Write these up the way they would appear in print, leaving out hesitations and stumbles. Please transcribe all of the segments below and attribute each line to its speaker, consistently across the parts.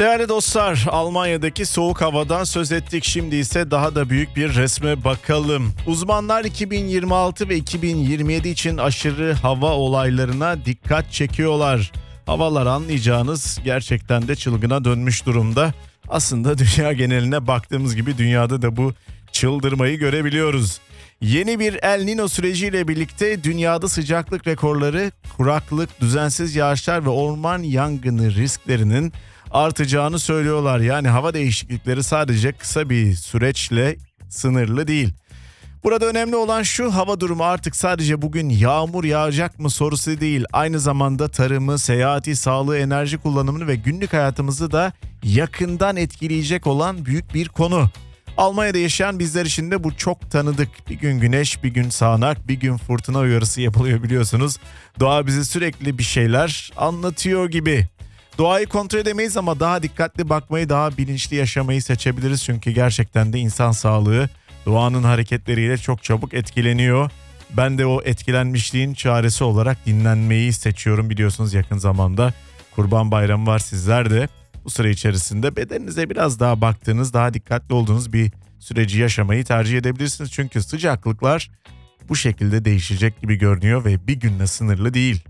Speaker 1: Değerli dostlar, Almanya'daki soğuk havadan söz ettik. Şimdi ise daha da büyük bir resme bakalım. Uzmanlar 2026 ve 2027 için aşırı hava olaylarına dikkat çekiyorlar. Havalar anlayacağınız gerçekten de çılgına dönmüş durumda. Aslında dünya geneline baktığımız gibi dünyada da bu çıldırmayı görebiliyoruz. Yeni bir El Niño süreciyle birlikte dünyada sıcaklık rekorları, kuraklık, düzensiz yağışlar ve orman yangını risklerinin artacağını söylüyorlar. Yani hava değişiklikleri sadece kısa bir süreçle sınırlı değil. Burada önemli olan şu: hava durumu artık sadece bugün yağmur yağacak mı sorusu değil. Aynı zamanda tarımı, seyahati, sağlığı, enerji kullanımını ve günlük hayatımızı da yakından etkileyecek olan büyük bir konu. Almanya'da yaşayan bizler için de bu çok tanıdık. Bir gün güneş, bir gün sağanak, bir gün fırtına uyarısı yapılıyor biliyorsunuz. Doğa bize sürekli bir şeyler anlatıyor gibi. Doğayı kontrol edemeyiz ama daha dikkatli bakmayı, daha bilinçli yaşamayı seçebiliriz. Çünkü gerçekten de insan sağlığı doğanın hareketleriyle çok çabuk etkileniyor. Ben de o etkilenmişliğin çaresi olarak dinlenmeyi seçiyorum. Biliyorsunuz yakın zamanda Kurban Bayramı var. Sizler de bu süre içerisinde bedeninize biraz daha baktığınız, daha dikkatli olduğunuz bir süreci yaşamayı tercih edebilirsiniz. Çünkü sıcaklıklar bu şekilde değişecek gibi görünüyor ve bir günle sınırlı değil.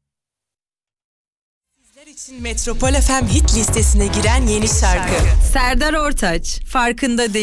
Speaker 2: Sizler için Metropol FM hit listesine giren yeni şarkı.
Speaker 3: Serdar Ortaç, farkında değil.